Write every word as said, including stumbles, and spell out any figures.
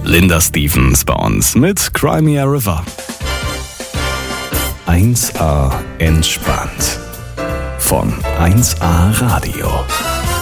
Linda Stevens bei uns mit Cry Me a River. eins A entspannt von eins A Radio.